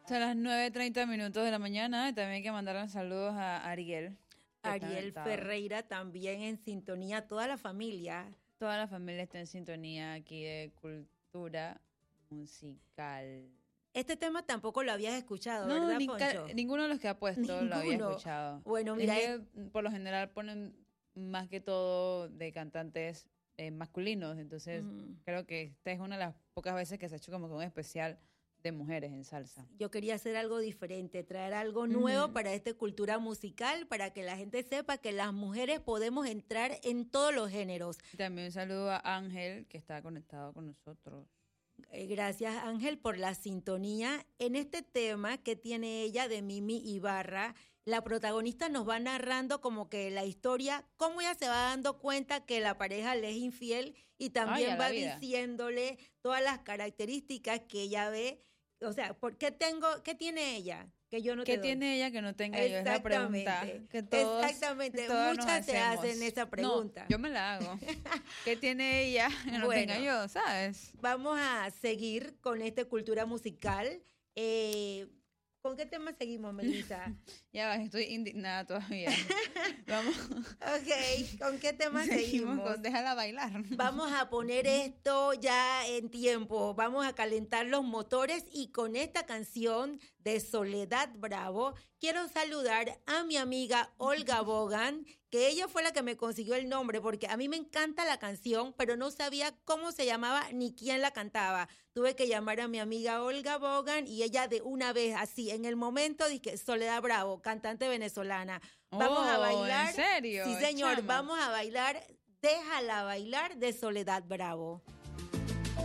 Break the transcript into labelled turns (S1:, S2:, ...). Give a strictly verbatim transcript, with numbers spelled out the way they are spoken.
S1: Son las nueve treinta minutos de la mañana y también hay que mandar saludos a Ariel.
S2: Ariel Ferreira también en sintonía, toda la familia.
S1: Toda la familia está en sintonía aquí de cultura musical.
S2: Este tema tampoco lo habías escuchado,
S1: no,
S2: ¿verdad,
S1: ni
S2: Poncho?
S1: Ninguno de los que ha puesto
S2: Ninguno.
S1: lo había escuchado.
S2: Bueno, mira,
S1: es que, por lo general ponen más que todo de cantantes eh, masculinos, entonces mm. creo que esta es una de las pocas veces que se ha hecho como que un especial de mujeres en salsa.
S2: Yo quería hacer algo diferente, traer algo nuevo mm. para esta cultura musical, para que la gente sepa que las mujeres podemos entrar en todos los géneros.
S1: También un saludo a Ángel, que está conectado con nosotros.
S2: Gracias, Ángel, por la sintonía. En este tema que tiene ella de Mimi Ibarra, la protagonista nos va narrando como que la historia, cómo ella se va dando cuenta que la pareja le es infiel y también Ay, va diciéndole todas las características que ella ve. O sea, ¿por qué tengo, qué tiene ella? Que yo no
S1: ¿Qué
S2: te doy?
S1: tiene ella que no tenga yo? Es la pregunta que todos,
S2: Exactamente,
S1: que todos
S2: muchas te hacen esa pregunta.
S1: No, yo me la hago. ¿Qué tiene ella que no bueno, tenga yo, sabes?
S2: Vamos a seguir con esta cultura musical. Eh, ¿Con qué tema seguimos, Melissa?
S1: Ya va, estoy indignada todavía. Vamos.
S2: Ok, ¿con qué tema seguimos?
S1: seguimos? Con déjala bailar.
S2: Vamos a poner esto ya en tiempo. Vamos a calentar los motores y con esta canción de Soledad Bravo, quiero saludar a mi amiga Olga Bogan, que ella fue la que me consiguió el nombre, porque a mí me encanta la canción, pero no sabía cómo se llamaba ni quién la cantaba. Tuve que llamar a mi amiga Olga Bogan y ella de una vez, así, en el momento, dije, Soledad Bravo, cantante venezolana. Vamos
S1: oh,
S2: a bailar.
S1: ¿En serio?
S2: Sí, señor,
S1: Chama.
S2: Vamos a bailar, Déjala bailar de Soledad Bravo.